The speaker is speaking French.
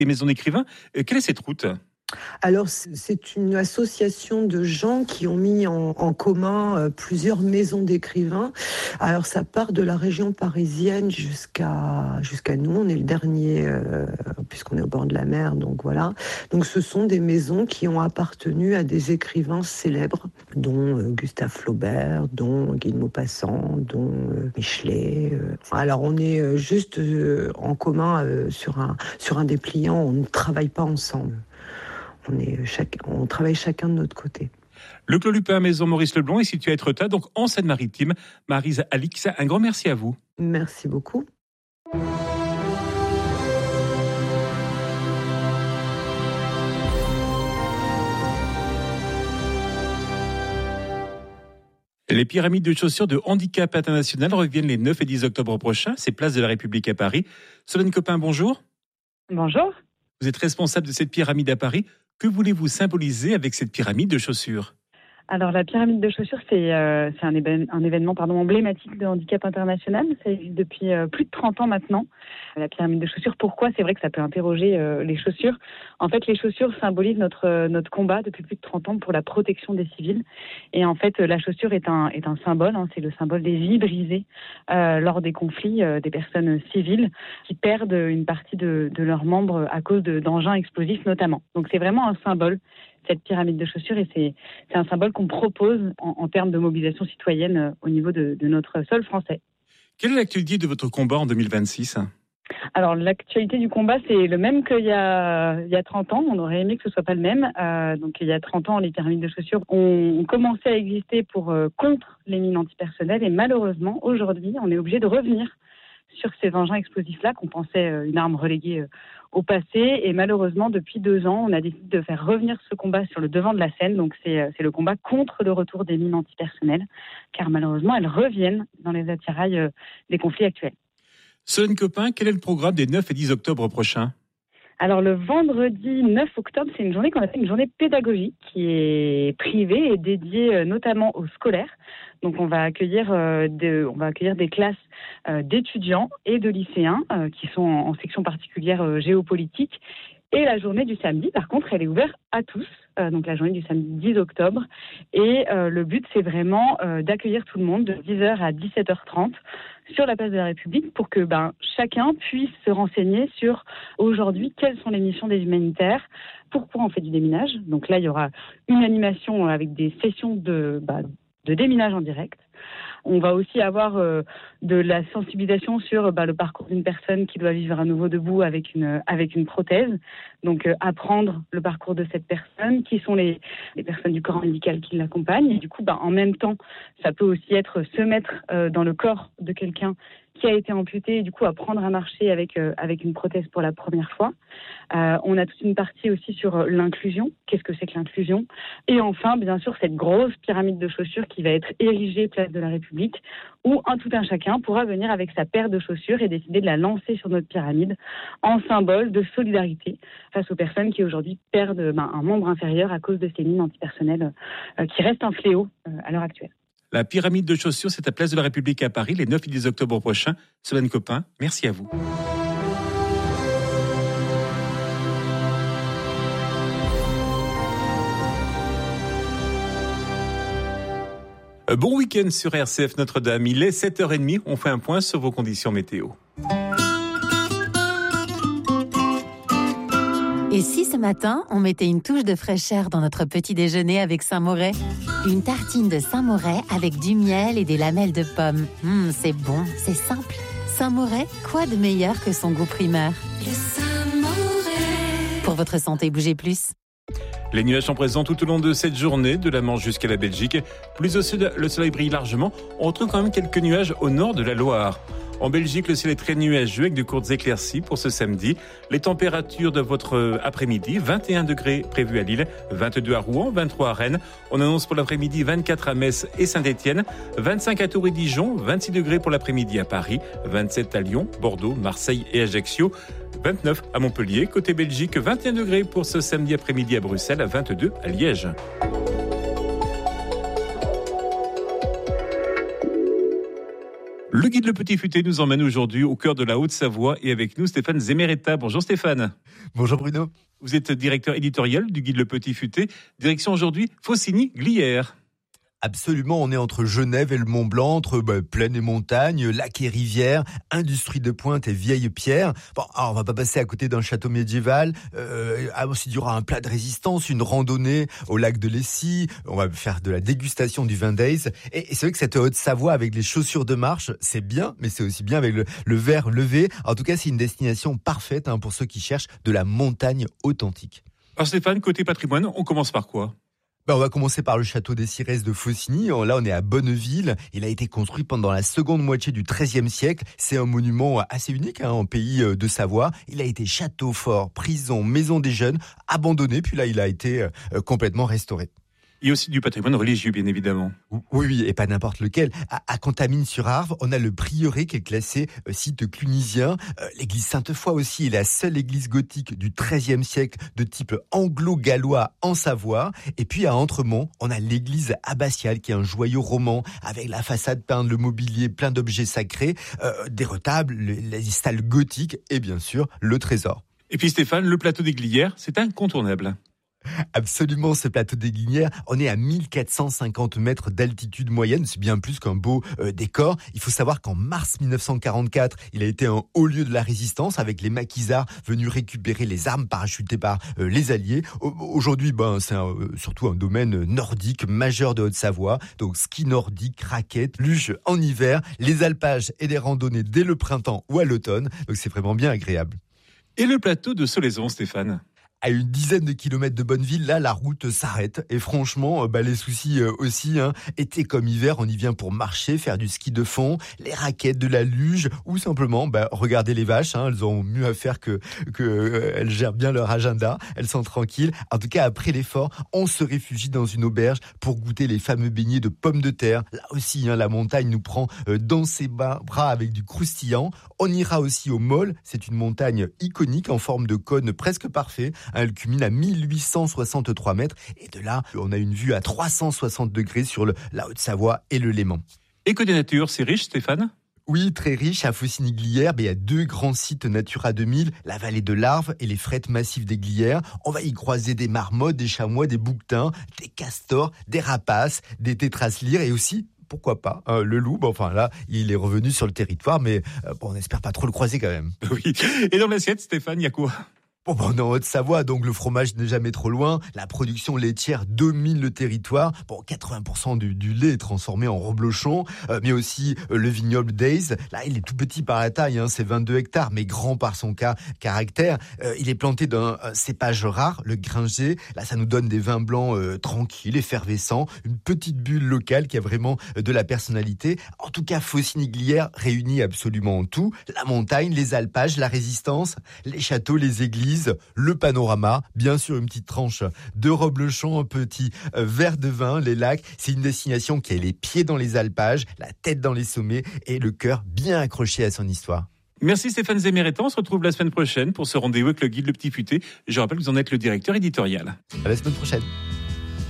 des maisons d'écrivains. Quelle est cette route ? Alors, c'est une association de gens qui ont mis en commun plusieurs maisons d'écrivains. Alors, ça part de la région parisienne jusqu'à nous. On est le dernier, puisqu'on est au bord de la mer, donc voilà. Donc, ce sont des maisons qui ont appartenu à des écrivains célèbres, dont Gustave Flaubert, dont Guy de Maupassant, dont Michelet. Alors, on est juste en commun sur un dépliant. On ne travaille pas ensemble. On travaille chacun de notre côté. Le Clos Lupin Maison Maurice Leblanc est situé à Étretat, donc en Seine-Maritime. Maryse Alix, un grand merci à vous. Merci beaucoup. Les pyramides de chaussures de handicap international reviennent les 9 et 10 octobre prochains. C'est place de la République à Paris. Solène Copin, bonjour. Bonjour. Vous êtes responsable de cette pyramide à Paris. Que voulez-vous symboliser avec cette pyramide de chaussures ? Alors la pyramide de chaussures, c'est un événement emblématique de handicap international. Ça existe depuis plus de 30 ans maintenant. La pyramide de chaussures, pourquoi ? C'est vrai que ça peut interroger les chaussures. En fait, les chaussures symbolisent notre combat depuis plus de 30 ans pour la protection des civils. Et en fait, la chaussure est un symbole. C'est le symbole des vies brisées lors des conflits, des personnes civiles qui perdent une partie de leurs membres à cause d'engins explosifs notamment. Donc c'est vraiment un symbole, cette pyramide de chaussures, et c'est un symbole qu'on propose en termes de mobilisation citoyenne au niveau de notre sol français. Quelle est l'actualité de votre combat en 2026 ? Alors, l'actualité du combat, c'est le même qu'il y a 30 ans. On aurait aimé que ce soit pas le même. Donc, il y a 30 ans, les pyramides de chaussures ont commencé à exister contre les mines antipersonnelles. Et malheureusement, aujourd'hui, on est obligé de revenir sur ces engins explosifs-là qu'on pensait une arme reléguée au passé. Et malheureusement, depuis 2 ans, on a décidé de faire revenir ce combat sur le devant de la scène. Donc, c'est le combat contre le retour des mines antipersonnelles, car malheureusement, elles reviennent dans les attirails des conflits actuels. Solène Copin, quel est le programme des 9 et 10 octobre prochains ? Alors le vendredi 9 octobre, c'est une journée qu'on appelle une journée pédagogique qui est privée et dédiée notamment aux scolaires. Donc on va accueillir des classes d'étudiants et de lycéens qui sont en section particulière géopolitique. Et la journée du samedi, par contre, elle est ouverte à tous. Donc la journée du samedi 10 octobre. Et le but, c'est vraiment d'accueillir tout le monde de 10h à 17h30 sur la place de la République pour que chacun puisse se renseigner sur aujourd'hui quelles sont les missions des humanitaires, pourquoi on fait du déminage. Donc là, il y aura une animation avec des sessions de déminage en direct. On va aussi avoir de la sensibilisation sur le parcours d'une personne qui doit vivre à nouveau debout avec une prothèse. Donc apprendre le parcours de cette personne, qui sont les personnes du corps médical qui l'accompagnent. Et du coup, en même temps, ça peut aussi être se mettre dans le corps de quelqu'un qui a été amputé et du coup apprendre à marcher avec une prothèse pour la première fois. On a toute une partie aussi sur l'inclusion. Qu'est-ce que c'est que l'inclusion ? Et enfin, bien sûr, cette grosse pyramide de chaussures qui va être érigée place de la République, où tout un chacun pourra venir avec sa paire de chaussures et décider de la lancer sur notre pyramide en symbole de solidarité face aux personnes qui aujourd'hui perdent un membre inférieur à cause de ces mines antipersonnelles qui restent un fléau à l'heure actuelle. La pyramide de chaussures, c'est à place de la République à Paris, les 9 et 10 octobre prochains. Solène Copin, merci à vous. Bon week-end sur RCF Notre-Dame. Il est 7h30. On fait un point sur vos conditions météo. Et si ce matin, on mettait une touche de fraîcheur dans notre petit déjeuner avec Saint-Moret ? Une tartine de Saint-Moret avec du miel et des lamelles de pommes. C'est bon, c'est simple. Saint-Moret, quoi de meilleur que son goût primeur ? Le Saint-Moret. Pour votre santé, bougez plus. Les nuages sont présents tout au long de cette journée, de la Manche jusqu'à la Belgique. Plus au sud, le soleil brille largement. On retrouve quand même quelques nuages au nord de la Loire. En Belgique, le ciel est très nuageux avec de courtes éclaircies pour ce samedi. Les températures de votre après-midi, 21 degrés prévus à Lille, 22 à Rouen, 23 à Rennes. On annonce pour l'après-midi 24 à Metz et Saint-Étienne, 25 à Tours et Dijon, 26 degrés pour l'après-midi à Paris, 27 à Lyon, Bordeaux, Marseille et Ajaccio, 29 à Montpellier. Côté Belgique, 21 degrés pour ce samedi après-midi à Bruxelles, 22 à Liège. Le guide Le Petit Futé nous emmène aujourd'hui au cœur de la Haute-Savoie et avec nous Stéphane Zemeretta. Bonjour Stéphane. Bonjour Bruno. Vous êtes directeur éditorial du guide Le Petit Futé. Direction aujourd'hui Faucigny-Glières. Absolument, on est entre Genève et le Mont-Blanc, entre plaine et montagne, lac et rivière, industrie de pointe et vieilles pierres. Bon, alors on va pas passer à côté d'un château médiéval. Aussi, il y aura un plat de résistance, une randonnée au lac de Lessy. On va faire de la dégustation du vin d'Aise. Et c'est vrai que cette Haute-Savoie avec les chaussures de marche, c'est bien, mais c'est aussi bien avec le verre levé. En tout cas, c'est une destination parfaite pour ceux qui cherchent de la montagne authentique. Alors Stéphane, côté patrimoine, on commence par quoi ? On va commencer par le château des Cirès de Faucigny. Là, on est à Bonneville. Il a été construit pendant la seconde moitié du XIIIe siècle. C'est un monument assez unique en pays de Savoie. Il a été château fort, prison, maison des jeunes, abandonné. Puis là, il a été complètement restauré. Il y a aussi du patrimoine religieux, bien évidemment. Oui, et pas n'importe lequel. À Contamine-sur-Arve, on a le prieuré qui est classé site clunisien. L'église Sainte-Foy aussi est la seule église gothique du XIIIe siècle de type anglo-gallois en Savoie. Et puis à Entremont, on a l'église abbatiale qui est un joyau roman avec la façade peinte, le mobilier, plein d'objets sacrés, des retables, les stalles gothiques et bien sûr le trésor. Et puis Stéphane, le plateau des Glières, c'est incontournable. Absolument, ce plateau des Glières, on est à 1450 mètres d'altitude moyenne, c'est bien plus qu'un beau décor. Il faut savoir qu'en mars 1944, il a été un haut lieu de la résistance avec les maquisards venus récupérer les armes parachutées par les Alliés. Aujourd'hui, c'est surtout un domaine nordique majeur de Haute-Savoie, donc ski nordique, raquettes, luge en hiver, les alpages et des randonnées dès le printemps ou à l'automne, donc c'est vraiment bien agréable. Et le plateau de Solaizon, Stéphane ? À une dizaine de kilomètres de Bonneville, là, la route s'arrête. Et franchement, les soucis aussi, été comme hiver, on y vient pour marcher, faire du ski de fond, les raquettes, de la luge, ou simplement regarder les vaches. Elles ont mieux à faire que elles gèrent bien leur agenda. Elles sont tranquilles. En tout cas, après l'effort, on se réfugie dans une auberge pour goûter les fameux beignets de pommes de terre. Là aussi, la montagne nous prend dans ses bras avec du croustillant. On ira aussi au Môle. C'est une montagne iconique en forme de cône presque parfait. Elle culmine à 1863 mètres et de là, on a une vue à 360 degrés sur la Haute-Savoie et le Léman. Et côté nature, c'est riche, Stéphane ? Oui, très riche. À Faucigny-Glières, il y a 2 grands sites Natura 2000, la vallée de l'Arve et les frettes massives des Glières. On va y croiser des marmottes, des chamois, des bouquetins, des castors, des rapaces, des tétras lyres et aussi... Pourquoi pas, le loup, là, il est revenu sur le territoire, mais on n'espère pas trop le croiser quand même. Oui, et dans l'assiette, Stéphane, il y a quoi ? On est en Haute-Savoie, donc le fromage n'est jamais trop loin. La production laitière domine le territoire. 80% du lait est transformé en reblochon, mais aussi le vignoble d'Aise. Là, il est tout petit par la taille, c'est 22 hectares, mais grand par son caractère. Il est planté d'un cépage rare, le Gringer. Là, ça nous donne des vins blancs tranquilles, effervescents, une petite bulle locale qui a vraiment de la personnalité. En tout cas, Faucigny-Glières réunit absolument tout. La montagne, les alpages, la résistance, les châteaux, les églises, le panorama, bien sûr une petite tranche de reblochon, un petit verre de vin, les lacs. C'est une destination qui a les pieds dans les alpages, la tête dans les sommets et le cœur bien accroché à son histoire. Merci Stéphane Zemeretta, on se retrouve la semaine prochaine pour ce rendez-vous avec le guide Le Petit Futé. Je rappelle que vous en êtes le directeur éditorial. À la semaine prochaine.